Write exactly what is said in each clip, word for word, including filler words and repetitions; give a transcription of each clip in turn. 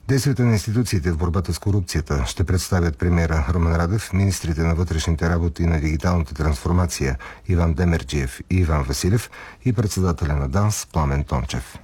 Действията на институциите в борбата с корупцията ще представят премиера Румен Радев, министрите на вътрешните работи и на дигиталната трансформация Иван Демерджиев и Иван Василев и председателя на ДАНС Пламен Тончев.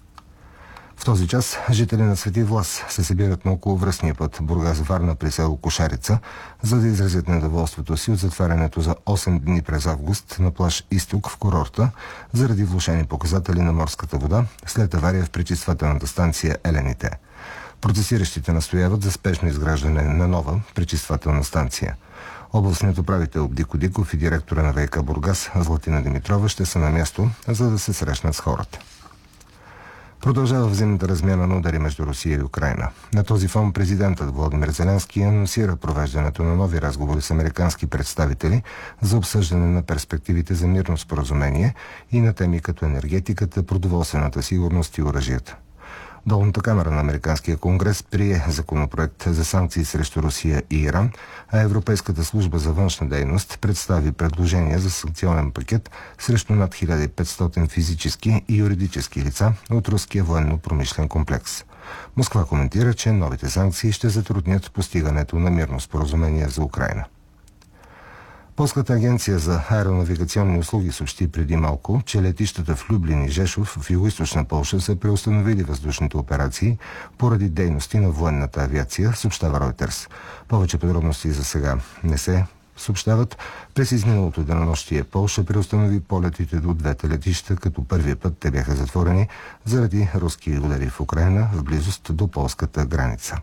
В този час жители на Свети Влас се събират на околовръстния път Бургас-Варна при село Кошарица, за да изразят недоволството си от затварянето за осем дни през август на плаж Изток в курорта заради влошени показатели на морската вода след авария в пречиствателната станция Елените. Протестиращите настояват за спешно изграждане на нова пречиствателна станция. Областният управител Дико Диков и директора на ВиК Бургас Златина Димитрова ще са на място, за да се срещнат с хората. Продължава взаимната размяна на удари между Русия и Украйна. На този фон президентът Володимир Зеленски анонсира провеждането на нови разговори с американски представители за обсъждане на перспективите за мирно споразумение и на теми като енергетиката, продоволствената сигурност и оръжията. Долната камара на Американския конгрес прие законопроект за санкции срещу Русия и Иран, а Европейската служба за външна дейност представи предложение за санкционен пакет срещу над хиляда и петстотин физически и юридически лица от руския военно-промишлен комплекс. Москва коментира, че новите санкции ще затруднят постигането на мирно споразумение за Украйна. Полската агенция за аеронавигационни услуги съобщи преди малко, че летищата в Люблин и Жешов в югоизточна Полша са преустановили въздушните операции поради дейности на военната авиация, съобщава Reuters. Повече подробности за сега не се съобщават. През изминалото денонощие Полша преустанови полетите до двете летища, като първия път те бяха затворени заради руски удари в Украйна в близост до полската граница.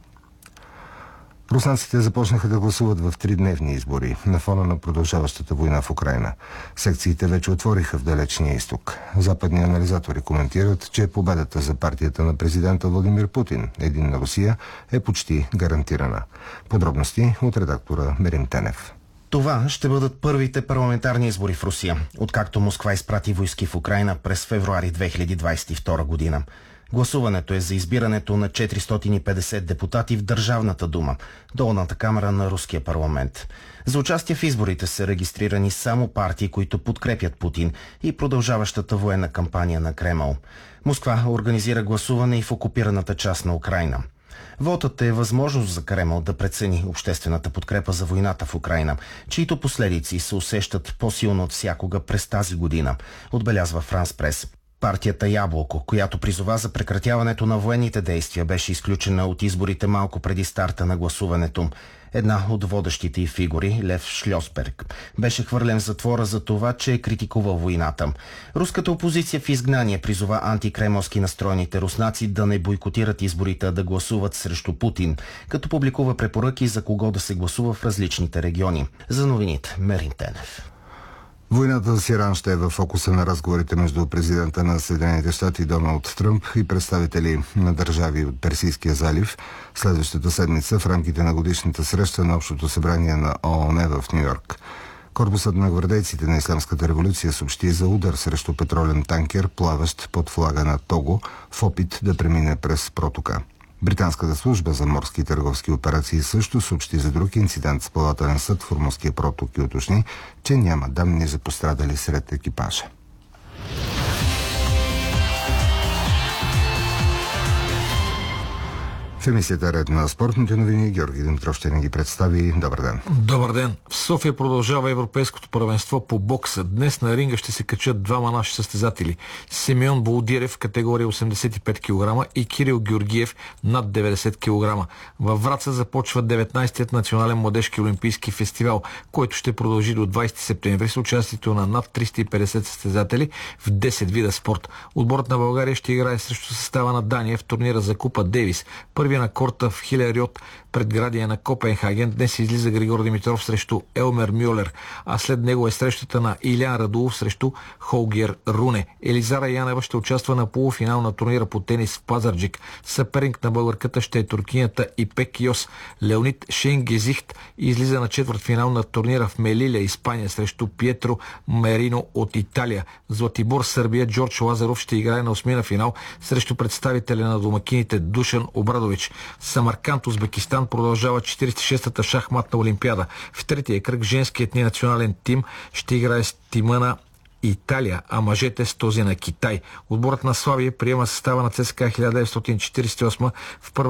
Руснаците започнаха да гласуват в тридневни избори на фона на продължаващата война в Украйна. Секциите вече отвориха в далечния изток. Западни анализатори коментират, че победата за партията на президента Владимир Путин, Единна Русия, е почти гарантирана. Подробности от редактора Мерим Тенев. Това ще бъдат първите парламентарни избори в Русия, откакто Москва изпрати войски в Украйна през февруари две хиляди двадесет и втора година. Гласуването е за избирането на четиристотин и петдесет депутати в Държавната дума, долната камара на руския парламент. За участие в изборите са регистрирани само партии, които подкрепят Путин и продължаващата военна кампания на Кремъл. Москва организира гласуване и в окупираната част на Украйна. Вотът е възможност за Кремъл да прецени обществената подкрепа за войната в Украйна, чието последици се усещат по-силно от всякога през тази година, отбелязва Франс Прес. Партията Яблоко, която призова за прекратяването на военните действия, беше изключена от изборите малко преди старта на гласуването. Една от водещите й фигури, Лев Шльосберг, беше хвърлен в затвора за това, че е критикувал войната. Руската опозиция в изгнание призова антикремълски настроените руснаци да не бойкотират изборите, а да гласуват срещу Путин, като публикува препоръки за кого да се гласува в различните региони. За новините, Мерин Тенев. Войната с Иран ще е в фокуса на разговорите между президента на Съединените щати Доналд Тръмп и представители на държави от Персийския залив следващата седмица в рамките на годишната среща на Общото събрание на ООН в Ню Йорк. Корпусът на гвардейците на Ислямската революция съобщи за удар срещу петролен танкер, плаващ под флага на Того, в опит да премине през протока. Британската служба за морски и търговски операции също съобщи за друг инцидент с плавателен съд в Ормузския проток и уточни, че няма данни за пострадали сред екипажа. В емисията Ред на спортните новини Георги Димитров ще ни ги представи. Добър ден. Добър ден. В София продължава европейското първенство по бокса. Днес на ринга ще се качат двама наши състезатели. Симеон Болдирев в категория осемдесет и пет килограма и Кирил Георгиев над деветдесет килограма. Във Враца започва деветнадесетият национален младежки олимпийски фестивал, който ще продължи до двадесети септември с участието на над триста и петдесет състезатели в десет вида спорт. Отборът на България ще играе срещу състава на Дания в турнира за Купа Дейвис. Първия на корта в Хилериот, предградие на Копенхаген. Днес излиза Григор Димитров срещу Елмер Мюлер, а след него е срещата на Илян Радулов срещу Холгер Руне. Елизара Янева ще участва на полуфинал на турнира по тенис в Пазарджик. Съперник на българката ще е туркинята Ипек Йос. Леонид Шенгезихт излиза на четвъртфинал на турнира в Мелиля, Испания, срещу Пиетро Мерино от Италия. Златибор, Сърбия, Джордж Лазаров ще играе на осмина финал срещу представителя на домакините Душан Обрадович. Самарканд, Узбекистан продължава четиридесет и шестата шахматна олимпиада. В третия кръг женският ни национален тим ще играе с тима на Италия, а мъжете с този на Китай. Отборът на Славия приема състава на ЦСКА хиляда деветстотин четиридесет и осма в първа